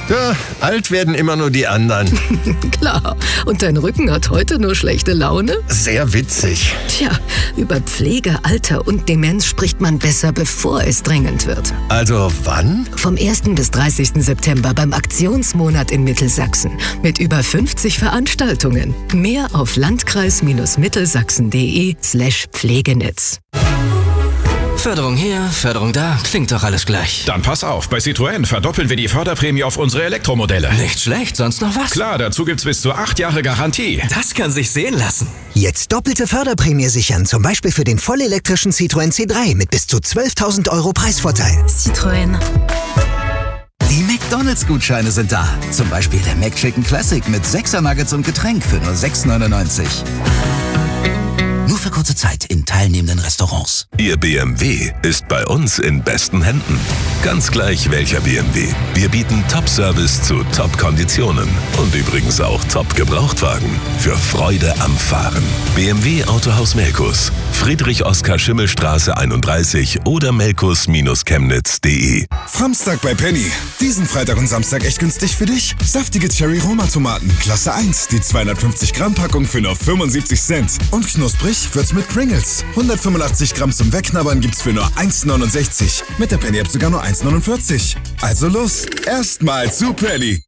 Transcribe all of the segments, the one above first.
Ja, alt werden immer nur die anderen. Klar. Und dein Rücken hat heute nur schlechte Laune? Sehr witzig. Tja, über Pflege, Alter und Demenz spricht man besser, bevor es dringend wird. Also wann? Vom 1. bis 30. September beim Aktionsmonat in Mittelsachsen. Mit über 50 Veranstaltungen. Mehr auf landkreis-mittelsachsen.de/Pflegenetz. Förderung hier, Förderung da, klingt doch alles gleich. Dann pass auf, bei Citroën verdoppeln wir die Förderprämie auf unsere Elektromodelle. Nicht schlecht, sonst noch was? Klar, dazu gibt's bis zu 8 Jahre Garantie. Das kann sich sehen lassen. Jetzt doppelte Förderprämie sichern, zum Beispiel für den vollelektrischen Citroën C3 mit bis zu 12.000 € Preisvorteil. Citroën. Die McDonalds-Gutscheine sind da. Zum Beispiel der McChicken Classic mit 6er Nuggets und Getränk für nur 6,99 €. Nur für kurze Zeit in teilnehmenden Restaurants. Ihr BMW ist bei uns in besten Händen. Ganz gleich welcher BMW. Wir bieten Top-Service zu Top-Konditionen. Und übrigens auch Top-Gebrauchtwagen. Für Freude am Fahren. BMW Autohaus Melkus. Friedrich-Oskar-Schimmel-Straße 31 oder melkus-chemnitz.de. Samstag bei Penny. Diesen Freitag und Samstag echt günstig für dich? Saftige Cherry-Roma-Tomaten, Klasse 1, die 250 Gramm Packung für nur 75 Cent. Und knusprig wird's mit Pringles. 185 Gramm zum Wegknabbern gibt's für nur 1,69. Mit der Penny-App sogar nur 1,49. Also los, erstmal zu Penny.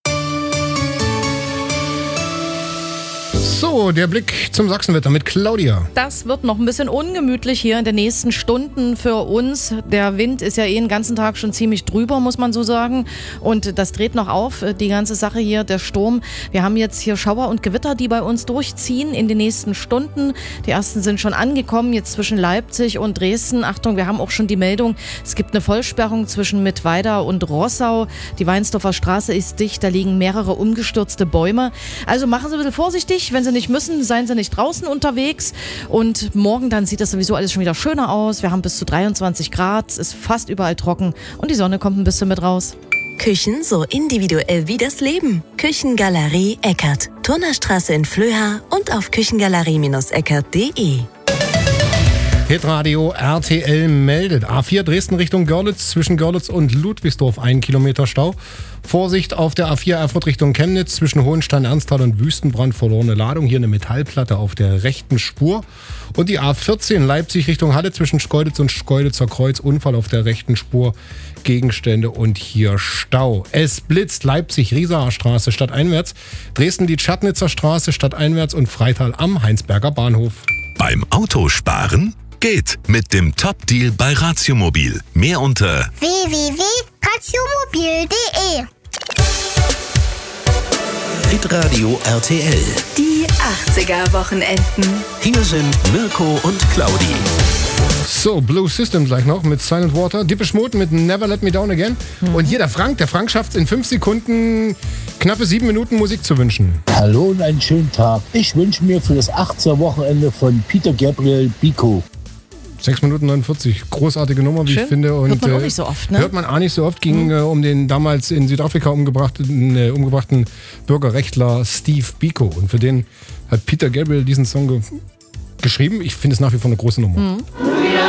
So, der Blick zum Sachsenwetter mit Claudia. Das wird noch ein bisschen ungemütlich hier in den nächsten Stunden für uns. Der Wind ist ja den ganzen Tag schon ziemlich drüber, muss man so sagen. Und das dreht noch auf, die ganze Sache hier, der Sturm. Wir haben jetzt hier Schauer und Gewitter, die bei uns durchziehen in den nächsten Stunden. Die ersten sind schon angekommen, jetzt zwischen Leipzig und Dresden. Achtung, wir haben auch schon die Meldung, es gibt eine Vollsperrung zwischen Mittweida und Rossau. Die Weinsdorfer Straße ist dicht, da liegen mehrere umgestürzte Bäume. Also machen Sie ein bisschen vorsichtig, wenn Sie nicht müssen, seien Sie nicht draußen unterwegs. Und morgen dann sieht das sowieso alles schon wieder schöner aus. Wir haben bis zu 23 Grad, es ist fast überall trocken und die Sonne kommt ein bisschen mit raus. Küchen so individuell wie das Leben. Küchengalerie Eckert. Turnerstraße in Flöha und auf küchengalerie-eckert.de. Hitradio RTL meldet. A4 Dresden Richtung Görlitz, zwischen Görlitz und Ludwigsdorf 1 Kilometer Stau. Vorsicht auf der A4 Erfurt Richtung Chemnitz, zwischen Hohenstein, Ernsthal und Wüstenbrand verlorene Ladung. Hier eine Metallplatte auf der rechten Spur. Und die A14 Leipzig Richtung Halle, zwischen Schkeuditz und Schkeuditzer Kreuz. Unfall auf der rechten Spur, Gegenstände und hier Stau. Es blitzt Leipzig Riesaer Straße stadteinwärts, Dresden die Tschadnitzer Straße stadteinwärts und Freital am Heinsberger Bahnhof. Beim Autosparen geht mit dem Top-Deal bei Ratiomobil. Mehr unter www.ratiomobil.de. Hitradio RTL. Die 80er-Wochenenden. Hier sind Mirko und Claudi. So, Blue System gleich noch mit Silent Water. Depeche Mode mit Never Let Me Down Again. Und hier der Frank schafft es in 5 Sekunden knappe 7 Minuten Musik zu wünschen. Hallo und einen schönen Tag. Ich wünsche mir für das 80er Wochenende von Peter Gabriel Biko. 6 Minuten 49, großartige Nummer, wie Schön. ich finde. Und, hört man auch nicht so oft, ne? Hört man auch nicht so oft. Ging um den damals in Südafrika umgebrachten Bürgerrechtler Steve Biko. Und für den hat Peter Gabriel diesen Song geschrieben. Ich finde es nach wie vor eine große Nummer.